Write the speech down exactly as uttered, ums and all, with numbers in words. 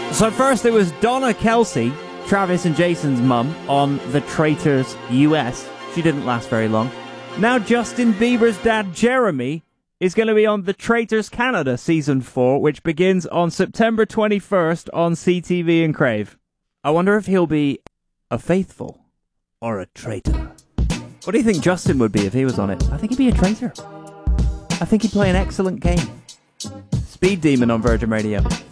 So first it was Donna Kelsey, Travis and Jason's mum, on The Traitors U S. She didn't last very long. Now Justin Bieber's dad, Jeremy, is going to be on The Traitors Canada Season four, which begins on September twenty-first on C T V and Crave. I wonder if he'll be a faithful or a traitor. What do you think Justin would be if he was on it? I think he'd be a traitor. I think he'd play an excellent game. Speed Demon on Virgin Radio.